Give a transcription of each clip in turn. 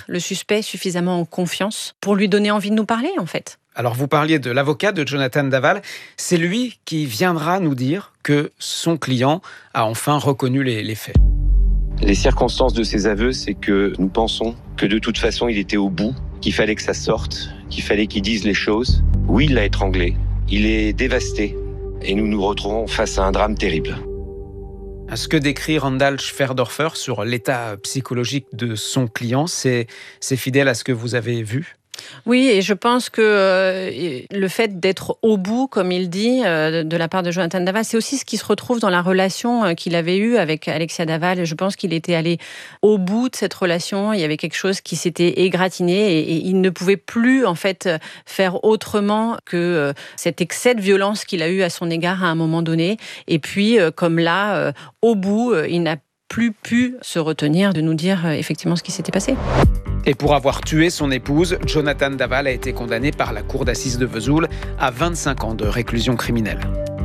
le suspect suffisamment en confiance pour lui donner envie de nous parler, en fait. Alors vous parliez de l'avocat de Jonathan Daval. C'est lui qui viendra nous dire que son client a enfin reconnu les faits. Les circonstances de ses aveux, c'est que nous pensons que de toute façon, il était au bout, qu'il fallait que ça sorte, qu'il fallait qu'il dise les choses. Oui, il l'a étranglé. Il est dévasté. Et nous nous retrouvons face à un drame terrible. Ce que décrit Randall Schwerdorfer sur l'état psychologique de son client, c'est fidèle à ce que vous avez vu ? Oui, et je pense que le fait d'être au bout, comme il dit, de la part de Jonathan Daval, c'est aussi ce qui se retrouve dans la relation qu'il avait eue avec Alexia Daval. Je pense qu'il était allé au bout de cette relation. Il y avait quelque chose qui s'était égratigné et il ne pouvait plus, en fait, faire autrement que cet excès de violence qu'il a eu à son égard à un moment donné. Et puis, comme là, au bout, il n'a plus pu se retenir de nous dire effectivement ce qui s'était passé. Et pour avoir tué son épouse, Jonathan Daval a été condamné par la cour d'assises de Vesoul à 25 ans de réclusion criminelle.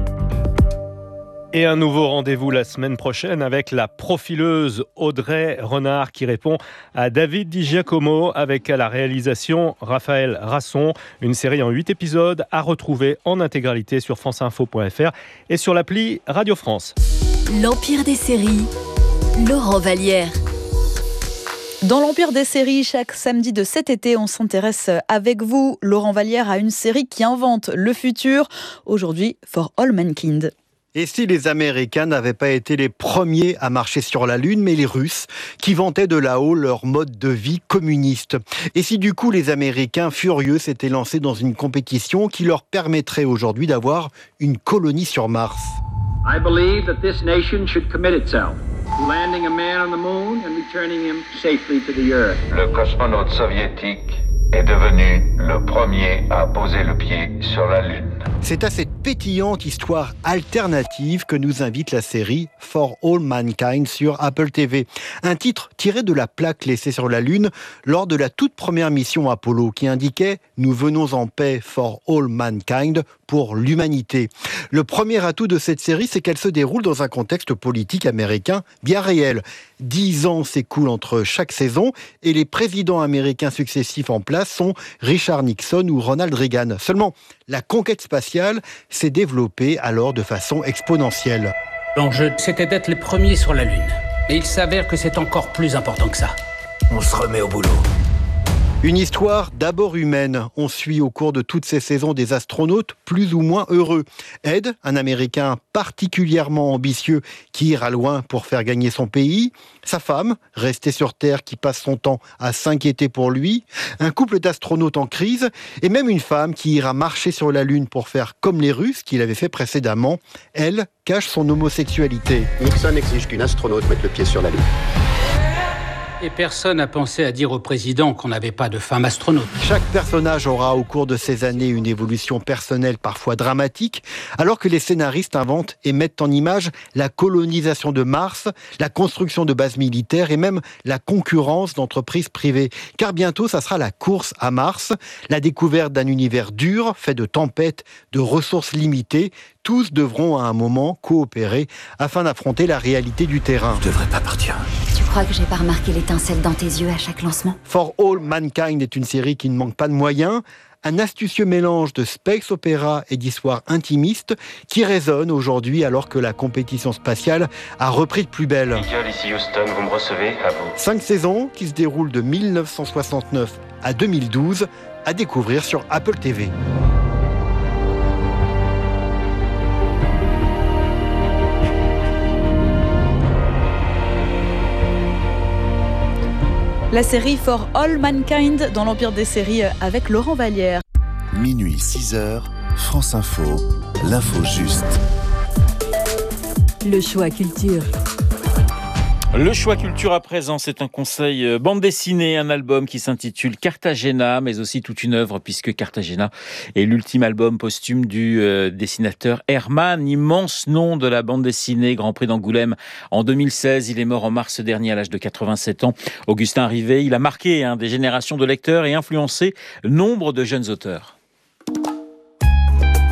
Et un nouveau rendez-vous la semaine prochaine avec la profileuse Audrey Renard qui répond à David Di Giacomo avec à la réalisation Raphaël Rasson. Une série en 8 épisodes à retrouver en intégralité sur franceinfo.fr et sur l'appli Radio France. L'Empire des séries, Laurent Vallière. Dans l'Empire des séries, chaque samedi de cet été, on s'intéresse avec vous, Laurent Vallière, à une série qui invente le futur. Aujourd'hui, For All Mankind. Et si les Américains n'avaient pas été les premiers à marcher sur la Lune, mais les Russes, qui vantaient de là-haut leur mode de vie communiste. Et si du coup les Américains furieux s'étaient lancés dans une compétition qui leur permettrait aujourd'hui d'avoir une colonie sur Mars. I believe that this nation should commit itself to landing a man on the moon and returning him safely to the earth. Le cosmonaute soviétique est devenu le premier à poser le pied sur la Lune. C'est à cette pétillante histoire alternative que nous invite la série For All Mankind sur Apple TV. Un titre tiré de la plaque laissée sur la Lune lors de la toute première mission Apollo qui indiquait « Nous venons en paix for all mankind » pour l'humanité. Le premier atout de cette série, c'est qu'elle se déroule dans un contexte politique américain bien réel. 10 ans s'écoulent entre chaque saison et les présidents américains successifs en place sont Richard Nixon ou Ronald Reagan. Seulement, la conquête spatiale s'est développée alors de façon exponentielle. L'enjeu, c'était d'être les premiers sur la Lune. Et il s'avère que c'est encore plus important que ça. On se remet au boulot. Une histoire d'abord humaine. On suit au cours de toutes ces saisons des astronautes plus ou moins heureux. Ed, un Américain particulièrement ambitieux qui ira loin pour faire gagner son pays. Sa femme, restée sur Terre, qui passe son temps à s'inquiéter pour lui. Un couple d'astronautes en crise. Et même une femme qui ira marcher sur la Lune pour faire comme les Russes qu'il avait fait précédemment. Elle cache son homosexualité. Nixon exige qu'une astronaute mette le pied sur la Lune. Et personne n'a pensé à dire au président qu'on n'avait pas de femme astronaute. Chaque personnage aura au cours de ces années une évolution personnelle parfois dramatique, alors que les scénaristes inventent et mettent en image la colonisation de Mars, la construction de bases militaires et même la concurrence d'entreprises privées. Car bientôt, ça sera la course à Mars, la découverte d'un univers dur, fait de tempêtes, de ressources limitées. Tous devront à un moment coopérer afin d'affronter la réalité du terrain. Je devrais pas partir. Tu crois que j'ai pas remarqué l'étincelle dans tes yeux à chaque lancement ? For All Mankind est une série qui ne manque pas de moyens, un astucieux mélange de space opéra et d'histoire intimiste qui résonne aujourd'hui alors que la compétition spatiale a repris de plus belle. Eagle, ici Houston, vous me recevez, à vous. 5 saisons qui se déroulent de 1969 à 2012 à découvrir sur Apple TV. La série For All Mankind dans l'Empire des séries avec Laurent Vallière. Minuit 6h, France Info, l'info juste. Le choix culture. Le choix culture à présent, c'est un conseil bande dessinée, un album qui s'intitule Cartagena, mais aussi toute une œuvre puisque Cartagena est l'ultime album posthume du dessinateur Herman, immense nom de la bande dessinée, Grand Prix d'Angoulême en 2016. Il est mort en mars dernier à l'âge de 87 ans. Augustin Rivet, il a marqué des générations de lecteurs et influencé nombre de jeunes auteurs.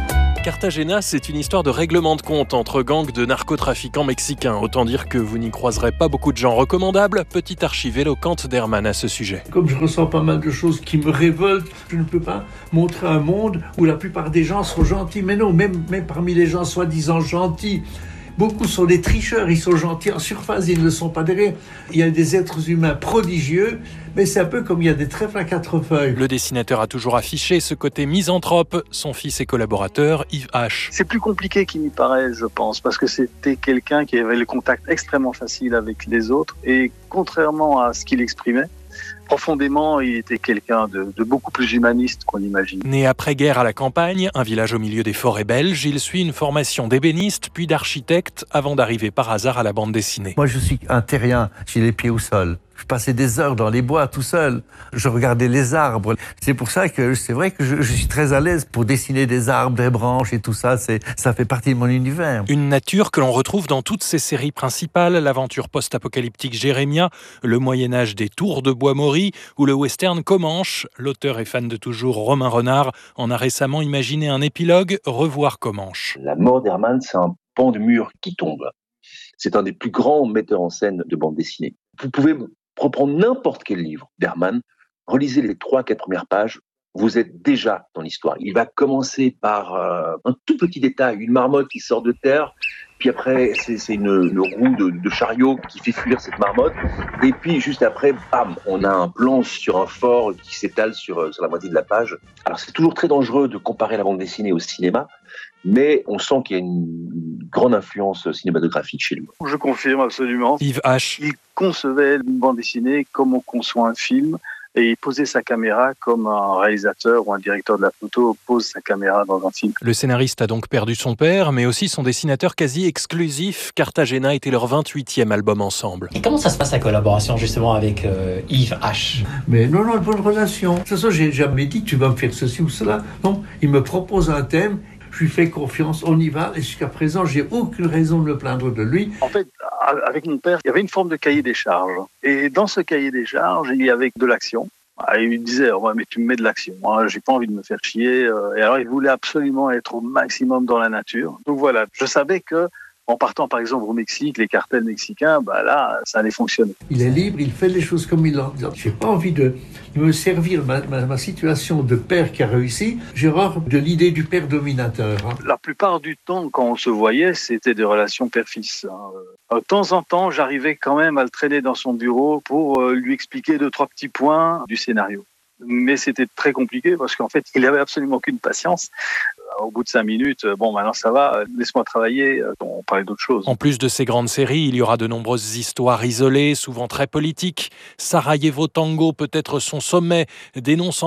Cartagena, c'est une histoire de règlement de compte entre gangs de narcotrafiquants mexicains. Autant dire que vous n'y croiserez pas beaucoup de gens recommandables. Petite archive éloquente d'Herman à ce sujet. Comme je ressens pas mal de choses qui me révoltent, je ne peux pas montrer un monde où la plupart des gens sont gentils. Mais non, même parmi les gens soi-disant gentils, beaucoup sont des tricheurs, ils sont gentils en surface, ils ne le sont pas derrière. Il y a des êtres humains prodigieux, mais c'est un peu comme il y a des trèfles à 4 feuilles. Le dessinateur a toujours affiché ce côté misanthrope, son fils et collaborateur Yves H. C'est plus compliqué qu'il n'y paraît, je pense, parce que c'était quelqu'un qui avait le contact extrêmement facile avec les autres, et contrairement à ce qu'il exprimait, profondément, il était quelqu'un de beaucoup plus humaniste qu'on imagine. Né après-guerre à la campagne, un village au milieu des forêts belges, il suit une formation d'ébéniste puis d'architecte avant d'arriver par hasard à la bande dessinée. Moi, je suis un terrien, j'ai les pieds au sol. Je passais des heures dans les bois tout seul. Je regardais les arbres. C'est pour ça que c'est vrai que je suis très à l'aise pour dessiner des arbres, des branches et tout ça. Ça fait partie de mon univers. Une nature que l'on retrouve dans toutes ses séries principales, l'aventure post-apocalyptique Jérémia, le Moyen-Âge des Tours de Bois-Maury ou le western Comanche. L'auteur et fan de toujours Romain Renard en a récemment imaginé un épilogue, Revoir Comanche. La mort d'Herman, c'est un pan de mur qui tombe. C'est un des plus grands metteurs en scène de bande dessinée. Vous pouvez reprendre n'importe quel livre d'Herman, relisez les 3-4 premières pages, vous êtes déjà dans l'histoire. Il va commencer par un tout petit détail, une marmotte qui sort de terre, puis après c'est une roue de chariot qui fait fuir cette marmotte, et puis juste après, bam, on a un plan sur un fort qui s'étale sur la moitié de la page. Alors c'est toujours très dangereux de comparer la bande dessinée au cinéma, mais on sent qu'il y a une grande influence cinématographique chez lui. Je confirme absolument. Yves H. Il concevait une bande dessinée comme on conçoit un film, et il posait sa caméra comme un réalisateur ou un directeur de la photo pose sa caméra dans un film. Le scénariste a donc perdu son père, mais aussi son dessinateur quasi exclusif. Cartagena était leur 28e album ensemble. Et comment ça se passe la collaboration justement avec Yves H? Mais non, une bonne relation. De toute façon, j'ai jamais dit tu vas me faire ceci ou cela. Non, il me propose un thème. Je lui fais confiance, on y va. Et jusqu'à présent, j'ai aucune raison de me plaindre de lui. En fait, avec mon père, il y avait une forme de cahier des charges. Et dans ce cahier des charges, il y avait de l'action. Il me disait, ouais, mais tu me mets de l'action. Moi, j'ai pas envie de me faire chier. Et alors, il voulait absolument être au maximum dans la nature. Donc voilà, je savais que en partant par exemple au Mexique, les cartels mexicains, là, ça allait fonctionner. Il est libre, il fait les choses comme il l'entend. J'ai pas envie de me servir ma situation de père qui a réussi. J'ai horreur de l'idée du père dominateur. La plupart du temps, quand on se voyait, c'était des relations père-fils. De temps en temps, j'arrivais quand même à le traîner dans son bureau pour lui expliquer 2-3 petits points du scénario. Mais c'était très compliqué parce qu'en fait, il avait absolument aucune patience. Au bout de 5 minutes, maintenant ça va, laisse-moi travailler, on parlait d'autre chose. En plus de ces grandes séries, il y aura de nombreuses histoires isolées, souvent très politiques. Sarajevo Tango peut être son sommet, dénonce en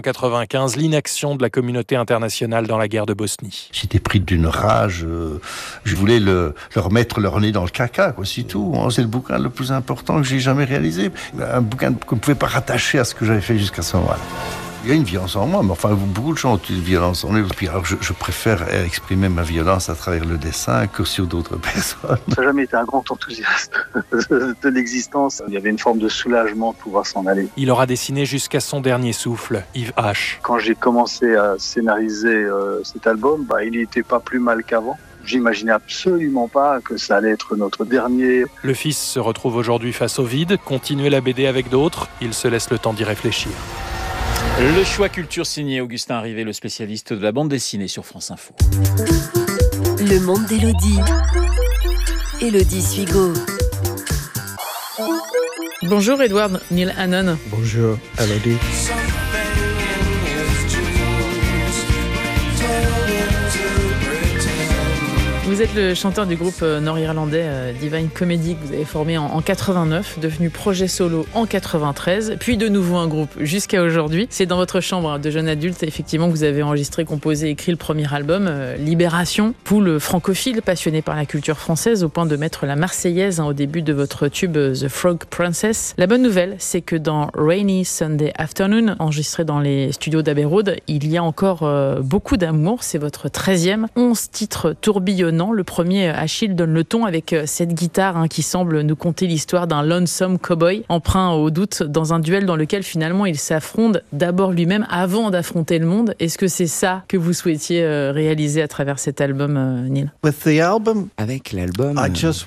1995 l'inaction de la communauté internationale dans la guerre de Bosnie. J'étais pris d'une rage, je voulais leur mettre leur nez dans le caca, c'est tout. C'est le bouquin le plus important que j'ai jamais réalisé. Un bouquin qu'on ne pouvait pas rattacher à ce que j'avais fait jusqu'à ce moment-là. Il y a une violence en moi, mais enfin, beaucoup de gens ont une violence en eux. Puis alors, je préfère exprimer ma violence à travers le dessin que sur d'autres personnes. Ça n'a jamais été un grand enthousiaste de l'existence. Il y avait une forme de soulagement de pouvoir s'en aller. Il aura dessiné jusqu'à son dernier souffle, Yves H. Quand j'ai commencé à scénariser cet album, il n'était pas plus mal qu'avant. J'imaginais absolument pas que ça allait être notre dernier. Le fils se retrouve aujourd'hui face au vide, continuer la BD avec d'autres, il se laisse le temps d'y réfléchir. Le choix culture signé Augustin Arrivé, le spécialiste de la bande dessinée sur France Info. Le monde d'Élodie. Élodie Suigo. Bonjour Edward Neil Hannon. Bonjour Élodie. Vous êtes le chanteur du groupe nord-irlandais Divine Comedy que vous avez formé en 89, devenu projet solo en 93, puis de nouveau un groupe jusqu'à aujourd'hui. C'est dans votre chambre de jeune adulte, effectivement, que vous avez enregistré, composé, écrit le premier album, Libération, poule francophile passionné par la culture française au point de mettre la Marseillaise au début de votre tube The Frog Princess. La bonne nouvelle, c'est que dans Rainy Sunday Afternoon, enregistré dans les studios d'Abbey Road, il y a encore beaucoup d'amour. C'est votre 13e, 11 titres tourbillonnants surprenant. Le premier, Achille, donne le ton avec cette guitare qui semble nous conter l'histoire d'un lonesome cowboy, emprunt au doute dans un duel dans lequel finalement il s'affronte d'abord lui-même avant d'affronter le monde. Est-ce que c'est ça que vous souhaitiez réaliser à travers cet album, Neil? Avec l'album,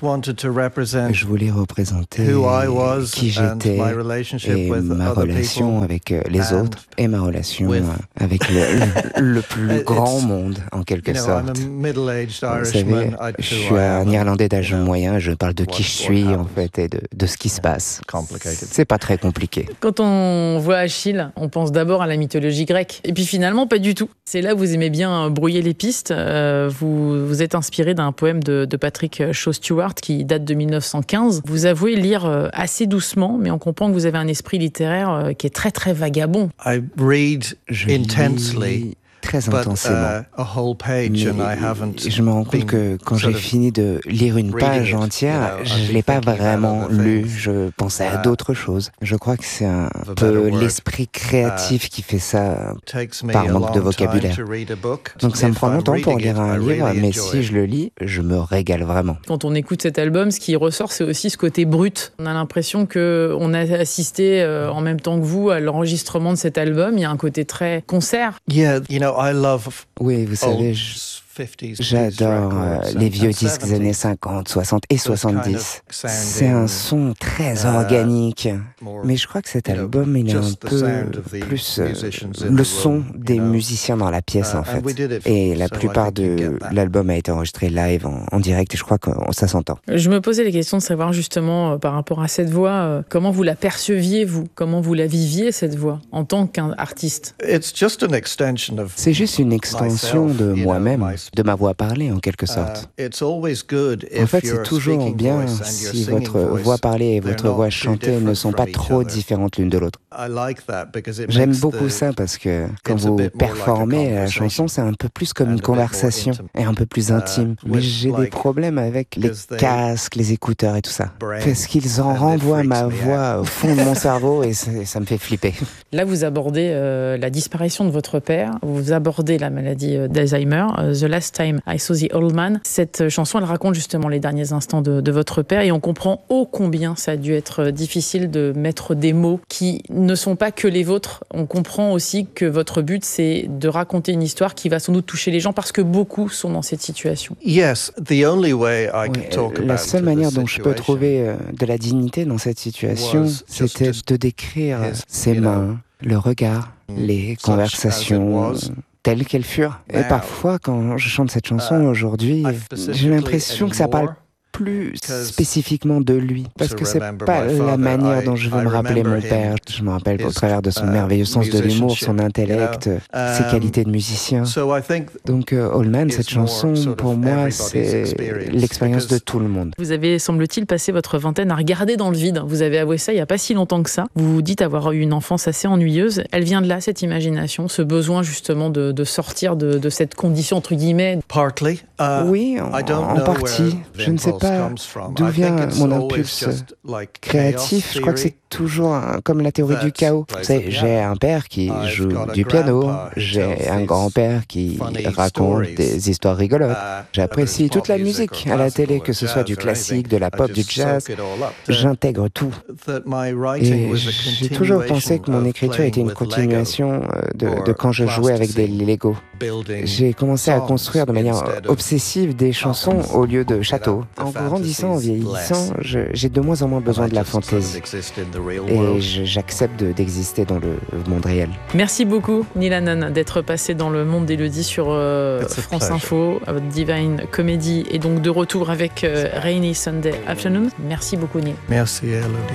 je voulais représenter qui j'étais et ma relation avec les autres et ma relation avec le plus grand monde, en quelque sorte. Vous savez, je suis un Irlandais d'âge moyen, je parle de qui je suis en fait et de ce qui se passe. C'est pas très compliqué. Quand on voit Achille, on pense d'abord à la mythologie grecque. Et puis finalement, pas du tout. C'est là où vous aimez bien brouiller les pistes. Vous êtes inspiré d'un poème de Patrick Shaw Stewart qui date de 1915. Vous avouez lire assez doucement, mais on comprend que vous avez un esprit littéraire qui est très très vagabond. Je lis très intensément. Mais je me rends compte que quand j'ai fini de lire une page entière, je ne l'ai pas vraiment lu. Je pensais à d'autres choses. Je crois que c'est un peu l'esprit créatif qui fait ça par manque de vocabulaire. Donc ça me prend longtemps pour lire un livre, mais si je le lis, je me régale vraiment. Quand on écoute cet album, ce qui ressort, c'est aussi ce côté brut. On a l'impression qu'on a assisté en même temps que vous à l'enregistrement de cet album. Il y a un côté très concert. Oui, vous savez, j'adore les vieux disques des années 50, 60 et 70. C'est un son très organique. Mais je crois que cet album, il est un peu plus le son des musiciens dans la pièce, en fait. Et la plupart de l'album a été enregistré live, en direct, et je crois que ça s'entend. Je me posais la question de savoir justement, par rapport à cette voix, comment vous la perceviez, vous? Comment vous la viviez, cette voix, en tant qu'artiste? C'est juste une extension de moi-même, de ma voix parlée en quelque sorte. En fait, c'est toujours bien si votre voix parlée et votre voix chantée ne sont pas trop différentes l'une de l'autre. J'aime beaucoup ça parce que quand vous performez la chanson, c'est un peu plus comme une conversation et un peu plus intime. Mais j'ai des problèmes avec les casques, les écouteurs et tout ça. Parce qu'ils en renvoient ma voix au fond de mon cerveau et ça me fait flipper. Là, vous abordez la disparition de votre père, vous abordez la maladie d'Alzheimer, The Last Time I Saw the Old Man. Cette chanson, elle raconte justement les derniers instants de votre père et on comprend ô combien ça a dû être difficile de mettre des mots qui ne sont pas que les vôtres. On comprend aussi que votre but, c'est de raconter une histoire qui va sans doute toucher les gens parce que beaucoup sont dans cette situation. La seule manière dont je peux trouver de la dignité dans cette situation, c'était de décrire ses mains, le regard, les conversations telles qu'elles furent. Et parfois, quand je chante cette chanson aujourd'hui, j'ai l'impression que ça parle plus spécifiquement de lui, parce que c'est pas la manière dont je veux me rappeler mon père. Je me rappelle au travers de son merveilleux sens de l'humour, son intellect, ses qualités de musicien. Donc Old Man, cette chanson, pour moi, c'est l'expérience de tout le monde. Vous avez, semble-t-il, passé votre vingtaine à regarder dans le vide. Vous avez avoué ça il n'y a pas si longtemps que ça. Vous vous dites avoir eu une enfance assez ennuyeuse. Elle vient de là, cette imagination, ce besoin justement de sortir de cette condition, entre guillemets. Oui, en partie. Je ne sais pas d'où vient mon impulse créatif. Je crois que c'est toujours comme la théorie du chaos. Vous savez, j'ai un père qui joue du piano, j'ai un grand-père qui raconte des histoires rigolotes. J'apprécie toute la musique à la télé, que ce soit du classique, de la pop, du jazz. J'intègre tout. Et j'ai toujours pensé que mon écriture était une continuation de quand je jouais avec des Lego. J'ai commencé à construire de manière obsessive des chansons au lieu de châteaux. En grandissant, en vieillissant, j'ai de moins en moins besoin de la fantaisie. Et j'accepte d'exister dans le monde réel. Merci beaucoup, Neil Hannon, d'être passé dans le monde d'Élodie sur France Info, Divine Comedy, et donc de retour avec Rainy Sunday Afternoon. Merci beaucoup, Neil. Merci, Elodie.